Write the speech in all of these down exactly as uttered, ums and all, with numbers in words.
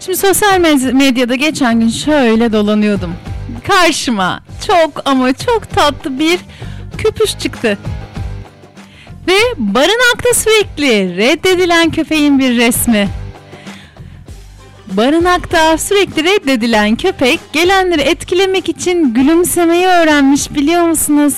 Şimdi sosyal medyada geçen gün şöyle dolanıyordum. Karşıma çok ama çok tatlı bir köpüş çıktı. Ve barınakta sürekli reddedilen köpeğin bir resmi. Barınakta sürekli reddedilen köpek gelenleri etkilemek için gülümsemeyi öğrenmiş, biliyor musunuz?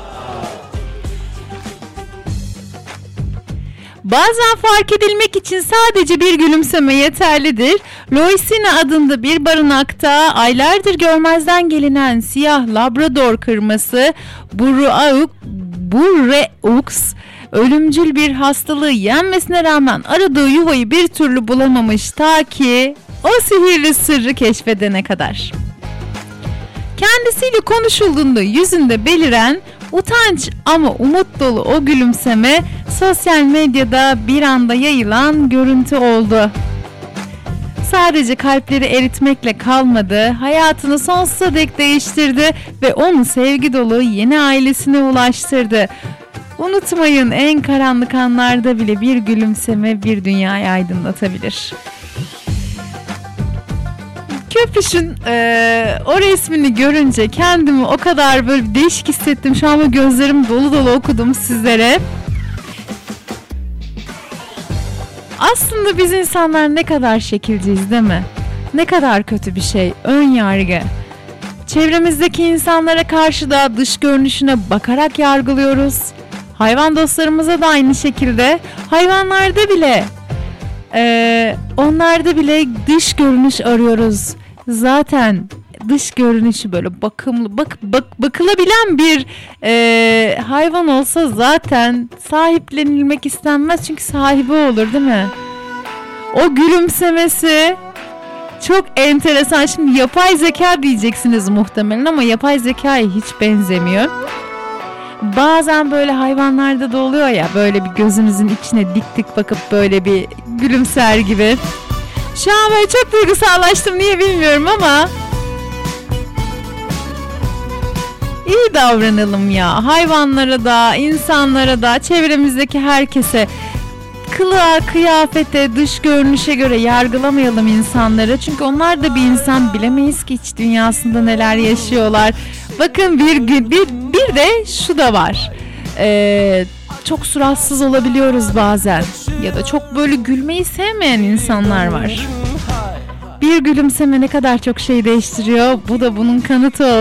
Bazen fark edilmek için sadece bir gülümseme yeterlidir. Loisina adında bir barınakta aylardır görmezden gelinen siyah Labrador kırması Buraux, Buraux ölümcül bir hastalığı yenmesine rağmen aradığı yuvayı bir türlü bulamamış ta ki o sihirli sırrı keşfedene kadar. Kendisiyle konuşulduğunda yüzünde beliren utanç ama umut dolu o gülümseme sosyal medyada bir anda yayılan görüntü oldu. Sadece kalpleri eritmekle kalmadı, hayatını sonsuza dek değiştirdi ve onu sevgi dolu yeni ailesine ulaştırdı. Unutmayın, en karanlık anlarda bile bir gülümseme bir dünyayı aydınlatabilir. Köpüş'ün e, o resmini görünce kendimi o kadar böyle değişik hissettim. Şu an gözlerim dolu dolu okudum sizlere. Aslında biz insanlar ne kadar şekilciyiz, değil mi? Ne kadar kötü bir şey, ön yargı. Çevremizdeki insanlara karşı da dış görünüşüne bakarak yargılıyoruz. Hayvan dostlarımıza da aynı şekilde. Hayvanlarda bile, e, onlarda bile dış görünüş arıyoruz. Zaten dış görünüşü böyle bakımlı, bak, bak bakılabilen bir e, hayvan olsa zaten sahiplenilmek istenmez, çünkü sahibi olur, değil mi? O gülümsemesi çok enteresan. Şimdi yapay zeka diyeceksiniz muhtemelen ama yapay zekaya hiç benzemiyor. Bazen böyle hayvanlarda da oluyor ya, böyle bir gözünüzün içine dik dik bakıp böyle bir gülümser gibi. Şu an böyle çok duygusallaştım, niye bilmiyorum ama iyi davranalım ya. Hayvanlara da, insanlara da, çevremizdeki herkese. Kılığa, kıyafete, dış görünüşe göre yargılamayalım insanları. Çünkü onlar da bir insan, bilemeyiz ki iç dünyasında neler yaşıyorlar. Bakın bir bir, bir de şu da var. Ee, çok suratsız olabiliyoruz bazen. Ya da çok böyle gülmeyi sevmeyen insanlar var. Bir gülümseme ne kadar çok şey değiştiriyor. Bu da bunun kanıtı oldu.